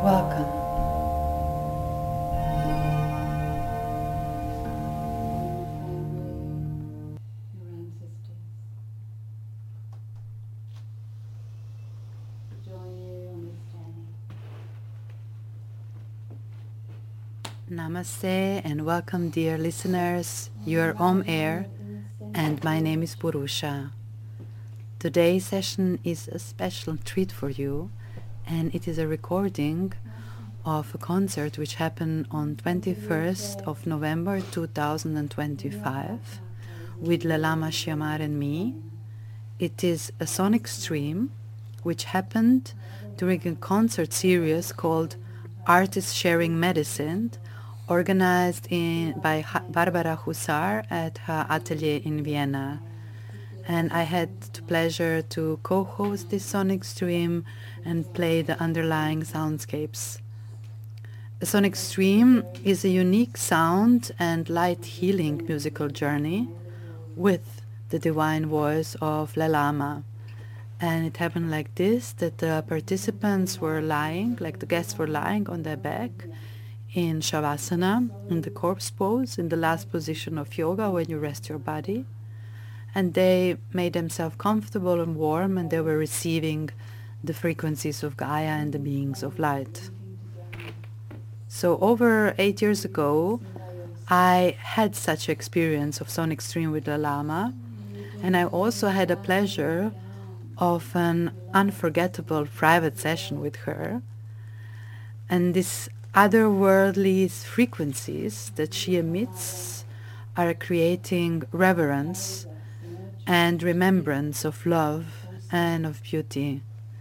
Welcome. Namaste and welcome, dear listeners. You're Om Air and my name is Purusha. Today's session is a special treat for you, and it is a recording of a concert which happened on 21st of November 2025 with Lelama Shyamar and me. It is a sonic stream which happened during a concert series called Artists Sharing Medicine, organized by Barbara Hussar at her atelier in Vienna. And I had the pleasure to co-host this sonic stream and play the underlying soundscapes. A sonic stream is a unique sound and light healing musical journey with the divine voice of Lelama. And it happened like this, that the participants were lying, like the guests were lying on their back in Shavasana, in the corpse pose, in the last position of yoga when you rest your body. And they made themselves comfortable and warm, and they were receiving the frequencies of Gaia and the beings of light. So over 8 years ago, I had such experience of sonic stream with Lelama, and I also had a pleasure of an unforgettable private session with her. And these otherworldly frequencies that she emits are creating reverence and remembrance of love and of beauty.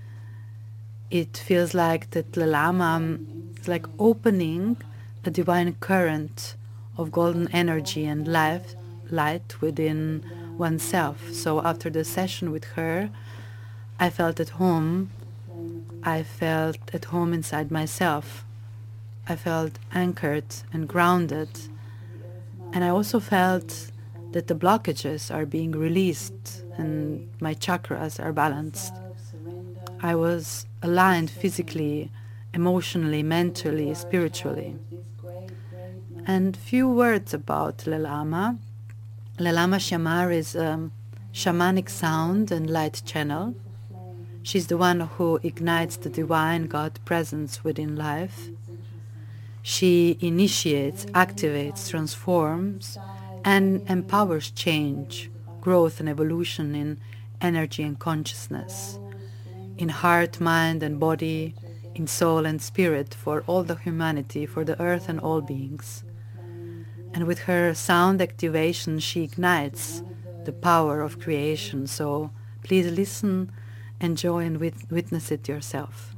It feels like that Lelama is like opening a divine current of golden energy and light within oneself. So after the session with her, I felt at home. I felt at home inside myself. I felt anchored and grounded. And I also felt that the blockages are being released and my chakras are balanced. I was aligned physically, emotionally, mentally, spiritually. And few words about Lelama. Lelama Shyamar is a shamanic sound and light channel. She's the one who ignites the divine God presence within life. She initiates, activates, transforms, and empowers change, growth and evolution in energy and consciousness, in heart, mind and body, in soul and spirit, for all the humanity, for the earth and all beings. And with her sound activation, she ignites the power of creation. So please listen, enjoy and witness it yourself.